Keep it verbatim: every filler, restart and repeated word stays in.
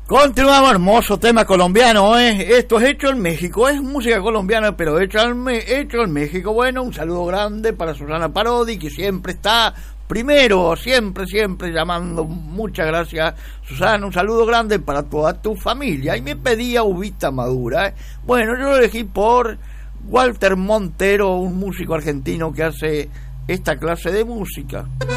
Continuamos, hermoso tema colombiano, ¿eh? Esto es hecho en México, es música colombiana, pero hecho en, hecho en México. Bueno, un saludo grande para Susana Parodi, que siempre está primero, siempre, siempre llamando. Muchas gracias, Susana. Un saludo grande para toda tu familia. Y me pedía uvita madura, ¿eh? Bueno, yo lo elegí por Walter Montero, un músico argentino que hace esta clase de música.